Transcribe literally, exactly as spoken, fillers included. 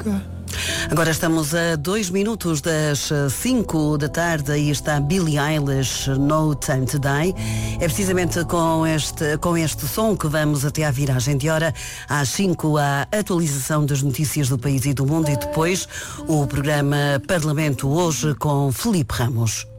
Agora estamos a dois minutos das cinco da tarde e está Billie Eilish, No Time to Die. É precisamente com este, com este som que vamos até à viragem de hora. Às cinco, a atualização das notícias do país e do mundo e depois o programa Parlamento hoje com Filipe Ramos.